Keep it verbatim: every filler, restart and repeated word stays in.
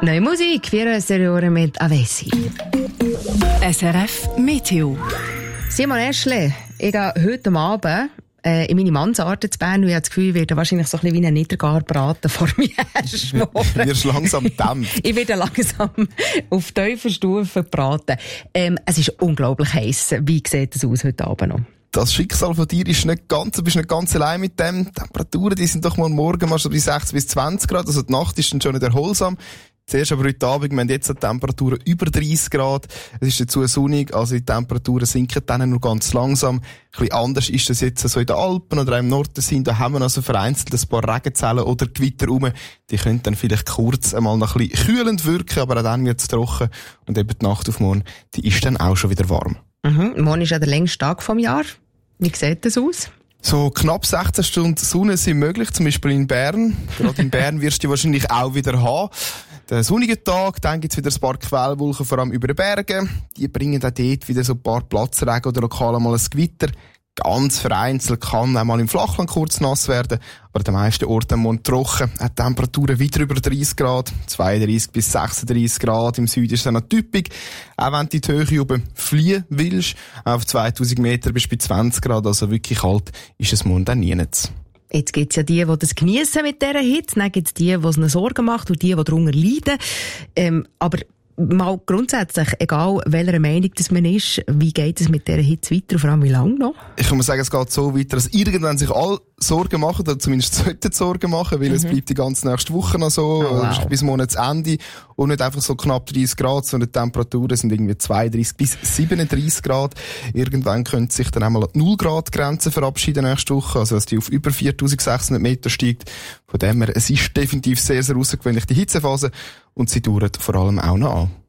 Neue Musik, vierundzwanzig Jahre mit Avesi. S R F Meteo. Simon Eschle, ich gehe heute Abend äh, in meine Mansarde zu Bern und ich habe das Gefühl, ich werde wahrscheinlich so ein bisschen wie ein Niedergarbraten vor mir herschmoren. Du wirst langsam dämpft. Ich werde langsam auf tiefer Stufe braten. Ähm, es ist unglaublich heiß. Wie sieht es aus heute Abend noch? Das Schicksal von dir ist nicht ganz, du bist nicht ganz allein mit dem. Die Temperaturen, die sind doch mal morgen mal so bei sechzehn bis zwanzig Grad, also die Nacht ist dann schon nicht erholsam. Zuerst aber heute Abend, wir haben jetzt die Temperaturen über dreißig Grad. Es ist dazu sonnig, also die Temperaturen sinken dann nur ganz langsam. Ein bisschen anders ist das jetzt so in den Alpen oder im Norden sind. Da haben wir also vereinzelt ein paar Regenzellen oder Gewitter rum. Die können dann vielleicht kurz einmal noch ein bisschen kühlend wirken, aber auch dann wird es trocken. Und eben die Nacht auf morgen, die ist dann auch schon wieder warm. Mhm. Morgen ist ja der längste Tag vom Jahr. Wie sieht das aus? So knapp sechzehn Stunden Sonne sind möglich, zum Beispiel in Bern. Gerade in Bern wirst du wahrscheinlich auch wieder haben. Der sonnige Tag, dann gibt's wieder ein paar Quellwolken, vor allem über den Bergen. Die bringen auch dort wieder so ein paar Platzregen oder lokal mal ein Gewitter. Ganz vereinzelt kann auch mal im Flachland kurz nass werden, aber an den meisten Orten am Morgen trocken. Hat Temperaturen weiter über dreißig Grad, zweiunddreißig bis sechsunddreißig Grad. Im Süden ist es dann noch typisch. Auch wenn du in die Höhe oben fliehen willst, auf zweitausend Meter bis bei zwanzig Grad, also wirklich kalt, ist es morgen dann nie nicht. Jetzt gibt's ja die, die das geniessen mit dieser Hitze, dann gibt's die, die es ihnen Sorgen macht und die, die darunter leiden. Ähm, aber mal grundsätzlich, egal welcher Meinung das man ist, wie geht es mit dieser Hitze weiter und vor allem wie lange noch? Ich kann mal sagen, es geht so weiter, dass irgendwann sich alle Sorgen machen, oder zumindest sollten Sorgen machen, weil mhm. es bleibt die ganze nächste Woche noch so, oh, wow. bis Monatsende, und nicht einfach so knapp dreißig Grad, sondern die Temperaturen sind irgendwie zweiunddreißig bis siebenunddreißig Grad. Irgendwann könnte sich dann einmal die null Grad Grenze verabschieden nächste Woche, also dass die auf über viertausendsechshundert Meter steigt. Von dem her, es ist definitiv sehr, sehr außergewöhnlich, die Hitzephase, und sie dauert vor allem auch noch an.